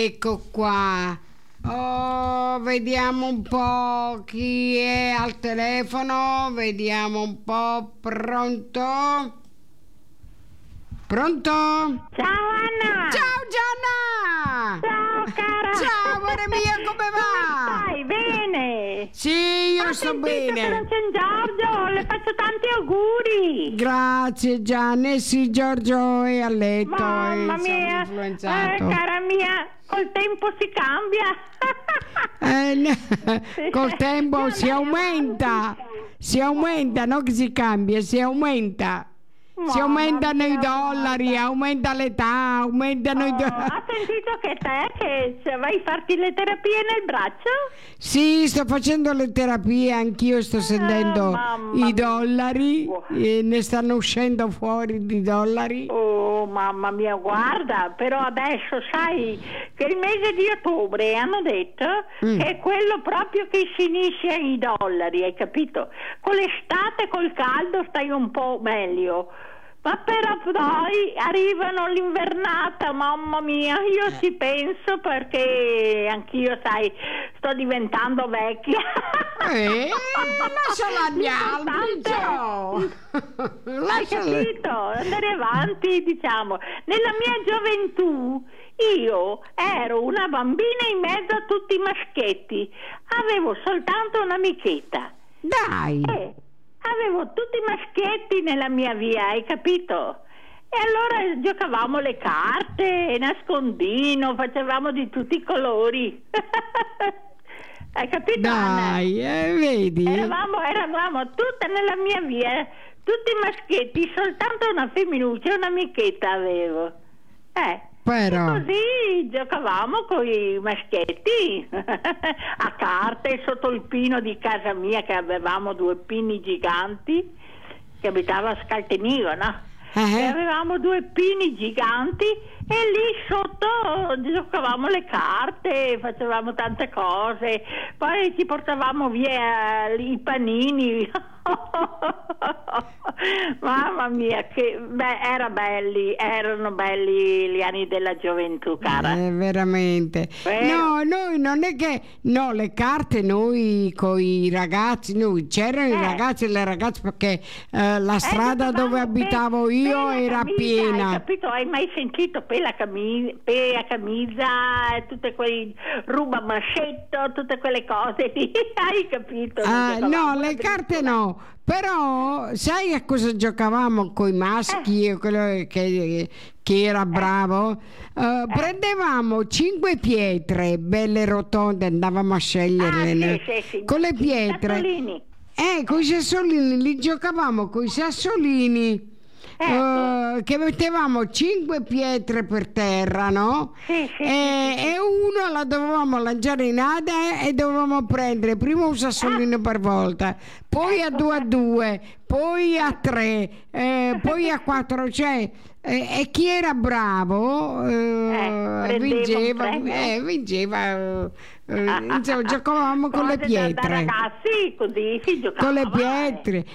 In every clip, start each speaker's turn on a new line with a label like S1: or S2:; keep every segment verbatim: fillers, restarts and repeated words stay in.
S1: Ecco qua. Oh, vediamo un po' chi è al telefono. Vediamo un po'. Pronto? Pronto?
S2: Ciao Anna!
S1: Ciao Gianna!
S2: Ciao cara!
S1: Ciao amore mio, come va?
S2: Stai bene?
S1: Sì, io
S2: Ho
S1: sto
S2: sentito
S1: bene.
S2: che non c'è Giorgio, le faccio tanti auguri!
S1: Grazie Gianna. Eh sì, Giorgio è a letto.
S2: Mamma
S1: e siamo
S2: mia!
S1: influenzato.
S2: Eh, cara mia, col tempo si cambia!
S1: Eh, no, col tempo si aumenta, si aumenta, non che si cambia, si aumenta. Si
S2: Mamma
S1: aumentano
S2: mia,
S1: i dollari,
S2: guarda.
S1: aumenta l'età, aumentano i
S2: Oh,
S1: dollari.
S2: ha sentito che te che se vai a farti le terapie nel braccio?
S1: Sì, sto facendo le terapie, anch'io sto sentendo
S2: mamma
S1: i
S2: mia.
S1: dollari,
S2: Oh.
S1: e ne stanno uscendo fuori di dollari.
S2: Oh mamma mia, guarda, però adesso sai che il mese di ottobre hanno detto
S1: Mm.
S2: che è quello proprio che si inizia i dollari, hai capito? Con l'estate, col caldo stai un po' meglio. Ma però poi arrivano l'invernata, mamma mia, io ci penso perché anch'io, sai, sto diventando vecchia.
S1: Eh, lasciala
S2: L'importante-
S1: Gio.
S2: Hai
S1: Lasciala.
S2: capito? Andare avanti, diciamo. Nella mia gioventù io ero una bambina in mezzo a tutti i maschietti. Avevo soltanto un'amichetta.
S1: Dai.
S2: E avevo tutti i maschietti nella mia via, hai capito? E allora giocavamo le carte, nascondino, facevamo di tutti i colori. Hai capito, Anna?
S1: Dai, eh, vedi?
S2: Eravamo, eravamo tutte nella mia via, tutti maschietti, soltanto una femminuccia e un'amichetta avevo. Eh,
S1: Però.
S2: e così giocavamo con i maschietti a carte sotto il pino di casa mia, che avevamo due pini giganti, che abitava a Scaltenigo, no? E
S1: Eh?
S2: avevamo due pini giganti e lì sotto giocavamo le carte, facevamo tante cose, poi ci portavamo via i panini. Mamma mia, che beh, era belli, erano belli gli anni della gioventù, cara.
S1: Eh, veramente.
S2: Vero.
S1: No, noi non è che no, le carte noi con i ragazzi, noi c'erano i
S2: Eh.
S1: ragazzi e le ragazze perché eh, la strada
S2: Eh,
S1: dove
S2: giocavamo
S1: abitavo
S2: pe-
S1: io
S2: pela
S1: era
S2: camisa,
S1: piena.
S2: Hai capito? Hai mai sentito pela camisa, pela camisa, e tutte quei rubamascetto, tutte quelle cose lì, hai capito?
S1: Ah,
S2: Giocavamo
S1: no,
S2: a
S1: le
S2: briscola.
S1: carte no, però sai a cosa giocavamo con i maschi,
S2: Eh.
S1: io quello che, che era bravo? Eh, prendevamo cinque pietre belle rotonde, andavamo a sceglierle,
S2: Ah,
S1: no?
S2: sì, sì, sì.
S1: Con le
S2: I
S1: pietre.
S2: sassolini.
S1: Eh, con i sassolini, li giocavamo con i sassolini.
S2: Ecco.
S1: eh, che mettevamo cinque pietre per terra, no?
S2: Sì, sì,
S1: e, e uno la dovevamo lanciare in aria e dovevamo prendere prima un sassolino per volta, poi a due a due, poi a tre, eh, poi a quattro, cioè eh, e chi era bravo eh,
S2: prendeva un
S1: vinceva,
S2: premio.
S1: eh, vinceva eh, eh, insomma giocavamo con le
S2: Cose da- da
S1: pietre.
S2: ragazzi, così si giocava.
S1: Con le
S2: eh.
S1: pietre,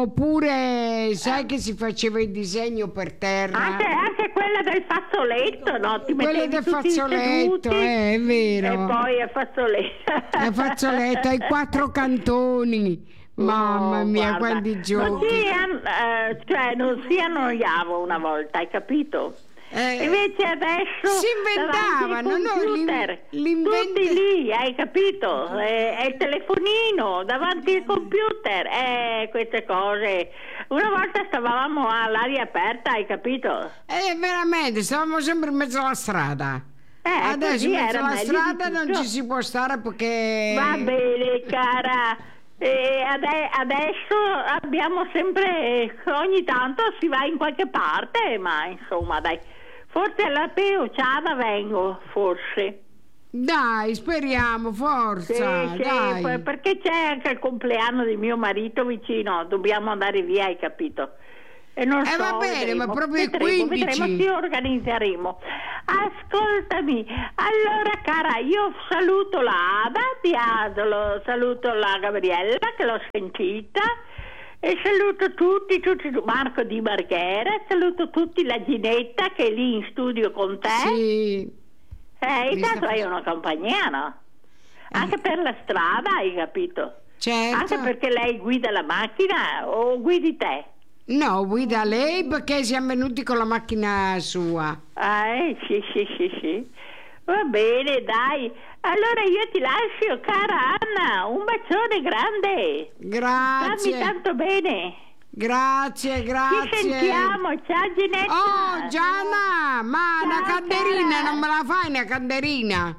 S1: oppure sai che si faceva il disegno per terra?
S2: Anche, anche quella del fazzoletto, no? Ti
S1: Quella
S2: mettevi
S1: del
S2: tutti
S1: fazzoletto,
S2: seduti,
S1: eh, è vero.
S2: E poi il fazzoletto.
S1: Il fazzoletto ai quattro cantoni. Mamma
S2: Oh,
S1: mia,
S2: guarda,
S1: quanti
S2: non
S1: giochi.
S2: si, an- eh, cioè, non si annoiavo una volta, hai capito?
S1: Eh,
S2: Invece adesso
S1: si inventavano,
S2: davanti
S1: no?
S2: al computer,
S1: L'in- l'invent-
S2: tutti lì, hai capito? Eh, è il telefonino davanti al computer, eh, queste cose. Una volta stavamo all'aria aperta, hai capito?
S1: Eh, veramente, stavamo sempre in mezzo alla strada.
S2: Eh,
S1: Adesso
S2: così
S1: in mezzo
S2: era
S1: alla
S2: meglio di
S1: strada non
S2: tutto.
S1: ci si può stare perché...
S2: Va bene, cara. E ade- adesso abbiamo sempre, ogni tanto si va in qualche parte, ma insomma, dai, forse alla Peociana vengo, forse.
S1: Dai, speriamo, forza,
S2: Sì, sì,
S1: dai.
S2: poi- perché c'è anche il compleanno di mio marito vicino, dobbiamo andare via, hai capito? E non
S1: Eh,
S2: so,
S1: va bene,
S2: vedremo.
S1: ma proprio il
S2: vedremo,
S1: quindici.
S2: vedremo, ci organizzeremo. Ascoltami, allora cara, io saluto la Ada di Asolo, saluto la Gabriella che l'ho sentita e saluto tutti, tutti, Marco di Marghera, saluto tutti, la Ginetta che è lì in studio con te.
S1: Sì.
S2: Eh,
S1: Mi sta
S2: intanto hai una compagnia, no? Anche per la strada, hai capito?
S1: Certo.
S2: Anche perché lei guida la macchina o guidi te?
S1: No, guida lei perché siamo venuti con la macchina sua.
S2: Ah, eh, sì, sì, sì, sì. Va bene, dai. Allora io ti lascio, cara Anna. Un bacione grande. Stammi
S1: Grazie.
S2: tanto bene.
S1: Grazie,
S2: Ci
S1: grazie.
S2: sentiamo. Ciao Ginetta.
S1: Oh, Gianna, ma
S2: Ciao,
S1: una canderina
S2: cara.
S1: non me la fai una canderina?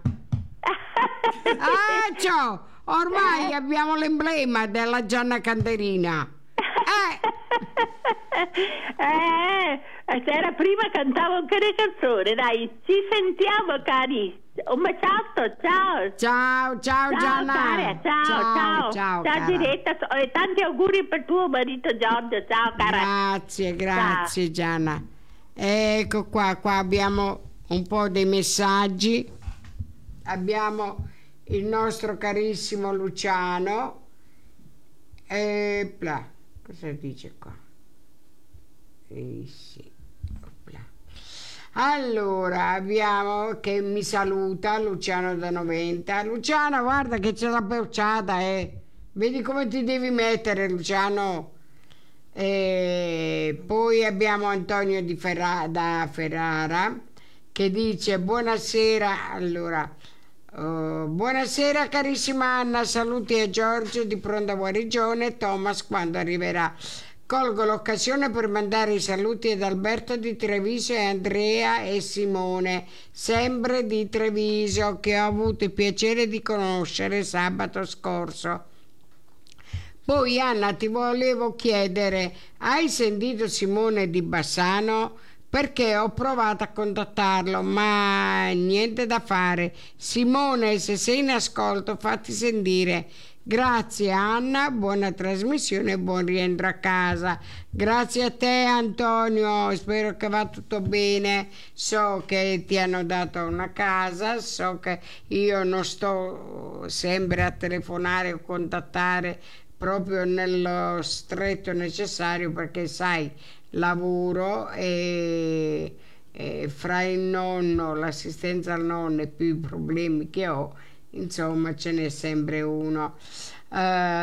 S1: Ah, ciao. Ormai abbiamo l'emblema della Gianna Canderina. Eh.
S2: eh, era prima cantavo anche le canzoni, dai, ci sentiamo cari, un baciotto, ciao.
S1: Ciao, ciao,
S2: Ciao
S1: Gianna.
S2: cara, ciao, ciao,
S1: ciao,
S2: ciao,
S1: cara.
S2: Ginetta, e tanti auguri per tuo marito Giorgio, ciao cara.
S1: Grazie, grazie Gianna. Ecco qua, qua abbiamo un po' dei messaggi. Abbiamo il nostro carissimo Luciano. E bla. Cosa dice qua? Eh, sì. Opla. Allora abbiamo che mi saluta Luciano da novanta. Luciano, guarda che c'è la bocciata, eh. Vedi come ti devi mettere, Luciano. E poi abbiamo Antonio di Ferra- da Ferrara che dice buonasera. Allora, uh, buonasera carissima Anna, saluti a Giorgio di pronta guarigione e Thomas quando arriverà. Colgo l'occasione per mandare i saluti ad Alberto di Treviso e Andrea e Simone, sempre di Treviso, che ho avuto il piacere di conoscere sabato scorso. Poi Anna, ti volevo chiedere, hai sentito Simone di Bassano? Perché ho provato a contattarlo, ma niente da fare. Simone, se sei in ascolto, fatti sentire. Grazie Anna, buona trasmissione e buon rientro a casa. Grazie a te Antonio, spero che va tutto bene. So che ti hanno dato una casa, so che io non sto sempre a telefonare o contattare proprio nello stretto necessario perché sai, lavoro e, e fra il nonno, l'assistenza al nonno e più i problemi che ho, insomma ce n'è sempre uno. Uh,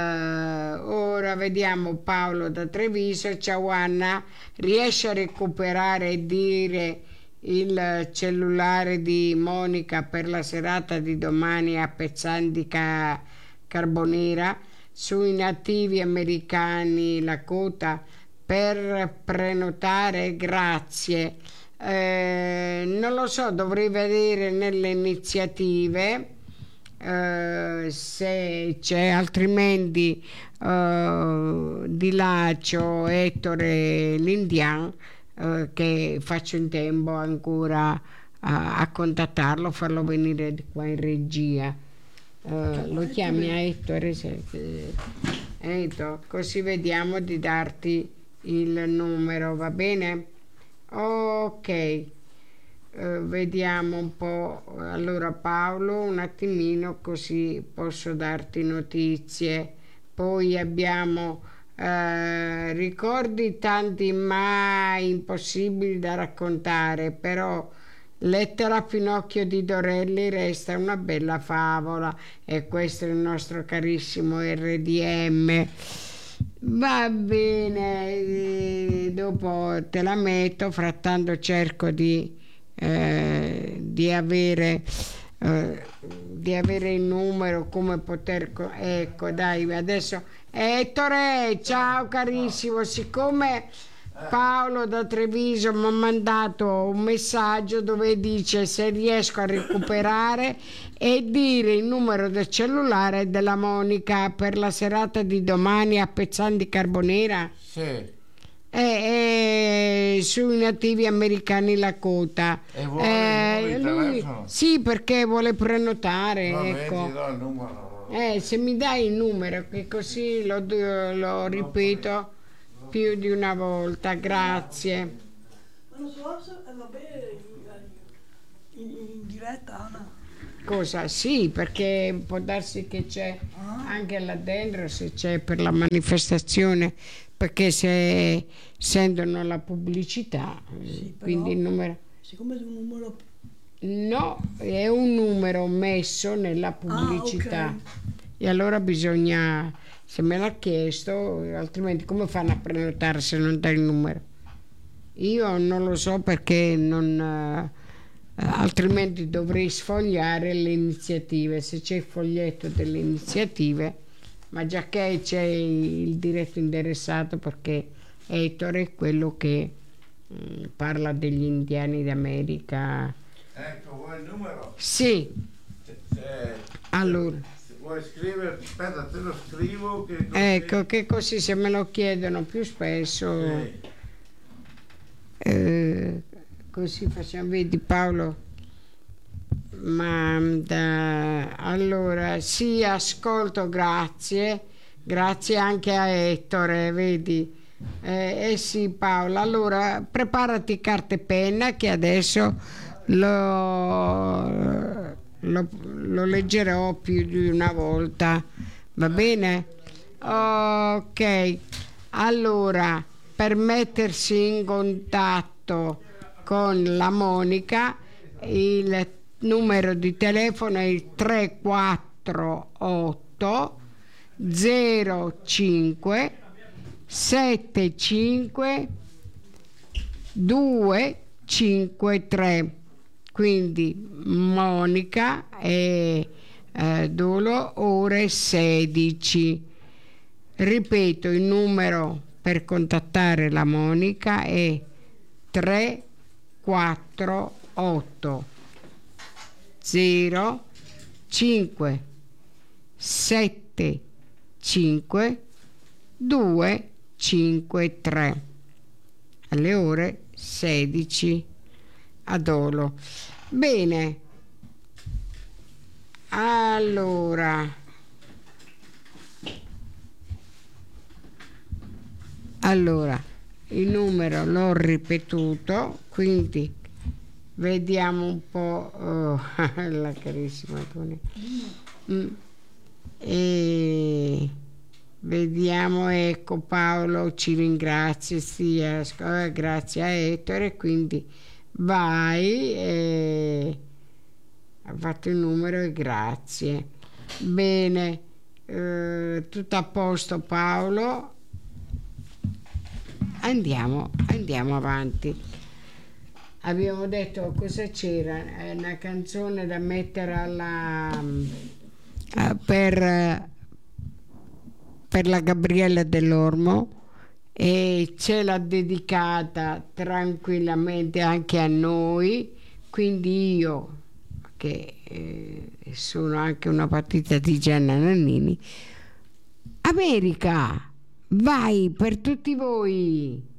S1: ora vediamo Paolo da Treviso. Ciao Anna, riesci a recuperare e dire il cellulare di Monica per la serata di domani a Pezzandica Carbonera? Sui nativi americani la quota per prenotare, grazie. Eh, non lo so, dovrei vedere nelle iniziative eh, se c'è, altrimenti eh, di là c'ho Ettore Lindian eh, che faccio in tempo ancora a, a contattarlo, farlo venire di qua in regia. Uh, lo chiami a Ettore, se, eh, così vediamo di darti il numero, va bene? Ok, uh, vediamo un po'. Allora Paolo, un attimino così posso darti notizie. Poi abbiamo uh, ricordi tanti ma impossibili da raccontare, però Lettera a Pinocchio di Dorelli resta una bella favola e questo è il nostro carissimo R D M. Va bene, dopo te la metto, frattanto cerco di, eh, di avere eh, di avere il numero, come poter co- ecco dai adesso Ettore, ciao carissimo, siccome Paolo da Treviso mi ha mandato un messaggio dove dice se riesco a recuperare e dire il numero del cellulare della Monica per la serata di domani a Pezzan Carbonera.
S3: Sì.
S1: E, e sui nativi americani Lakota.
S3: E vuole, vuole il
S1: lui,
S3: telefono?
S1: sì, perché vuole prenotare.
S3: Vabbè,
S1: ecco.
S3: ti do il numero.
S1: Eh, se mi dai il numero, che così lo, lo ripeto più di una volta, grazie.
S4: Ma non so se va bene in, in, in diretta, Anna.
S1: Cosa? Sì, perché può darsi che c'è anche là dentro, se c'è per la manifestazione, perché se sentono la pubblicità,
S4: Sì, però,
S1: quindi il numero.
S4: siccome è un numero
S1: No, è un numero messo nella pubblicità.
S4: ok.
S1: E allora bisogna, se me l'ha chiesto, altrimenti come fanno a prenotare se non dai il numero? Io non lo so perché non, eh, altrimenti dovrei sfogliare le iniziative. Se c'è il foglietto delle iniziative, ma già che c'è il diretto interessato, perché Ettore è quello che mm, parla degli indiani d'America.
S3: Ecco, vuoi il numero?
S1: Sì,
S3: Se, se-
S1: allora,
S3: se vuoi scrivere, aspetta, te lo scrivo che così-
S1: ecco che così se me lo chiedono più spesso,
S3: Sì.
S1: eh, così facciamo, vedi Paolo? Manda, allora, sì, ascolto, grazie, grazie anche a Ettore, vedi? Eh, eh sì Paola, allora preparati carta e penna che adesso lo, lo, lo leggerò più di una volta, va bene? Ok, allora per mettersi in contatto con la Monica il numero di telefono è il tre quattro otto zero cinque sette cinque due cinque tre, quindi Monica e eh, Dolo ore sedici. Ripeto, il numero per contattare la Monica è tre quattro otto zero cinque sette cinque due cinque tre alle ore sedici a Dolo. Bene, allora allora il numero l'ho ripetuto, quindi vediamo un po'. Oh, la carissima Tony. Mm. E vediamo, ecco, Paolo ci ringrazia, sia, eh, grazie a Ettore, quindi vai, e ha fatto il numero e grazie. Bene, eh, tutto a posto Paolo, andiamo, andiamo avanti. Abbiamo detto cosa c'era, è una canzone da mettere alla, eh, per per la Gabriella Dell'Ormo, e ce l'ha dedicata tranquillamente anche a noi, quindi io che eh, sono anche una partita di Gianna Nannini, America, vai per tutti voi.